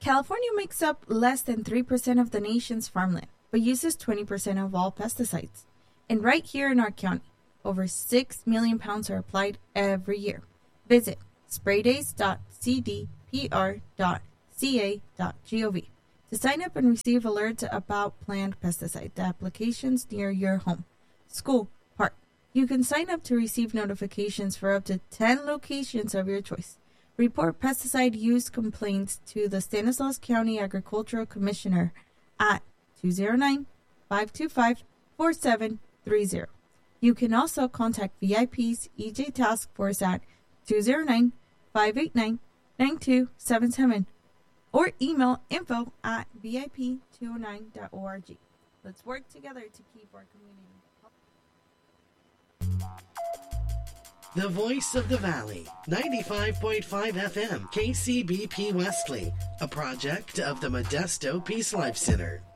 California makes up less than 3% of the nation's farmland, but uses 20% of all pesticides. And right here in our county, over 6 million pounds are applied every year. Visit spraydays.cdpr.ca.gov to sign up and receive alerts about planned pesticide applications near your home, school, park. You can sign up to receive notifications for up to 10 locations of your choice. Report pesticide use complaints to the Stanislaus County Agricultural Commissioner at 209-525-4730. You can also contact VIP's EJ Task Force at 209-589-9277 or email info@vip209.org. Let's work together to keep our community healthy. The Voice of the Valley, 95.5 FM, KCBP Wesley, a project of the Modesto Peace Life Center.